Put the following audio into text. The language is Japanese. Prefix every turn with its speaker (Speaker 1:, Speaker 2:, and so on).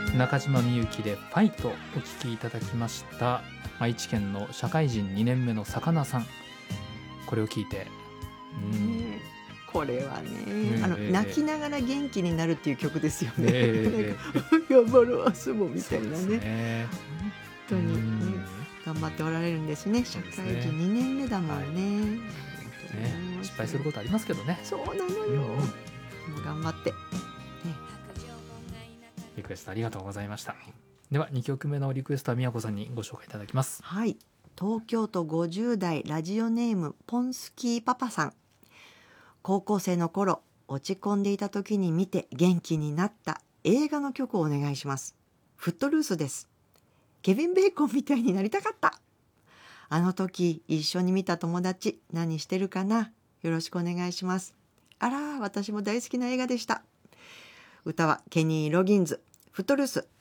Speaker 1: 中島みゆきでファイトお聞きいただきました。愛知県の社会人2年目の魚さん、これを聞いて、
Speaker 2: これはね、泣きながら元気になるっていう曲ですよね。頑張る明日もみたいなね。本当に、頑張っておられるんですね。社会人2年目だもんね。
Speaker 1: 失敗することありますけどね。
Speaker 2: そうなのよ。もう頑張って。
Speaker 1: リクエストありがとうございました。では2曲目のリクエストは宮子さんにご紹介いただきます。
Speaker 2: はい、東京都50代ラジオネームポンスキーパパさん。高校生の頃落ち込んでいた時に見て元気になった映画の曲をお願いします。フットルースです。ケビン・ベーコンみたいになりたかった。あの時一緒に見た友達何してるかな、よろしくお願いします。あら、私も大好きな映画でした。歌はケニー・ロギンズ。フットルース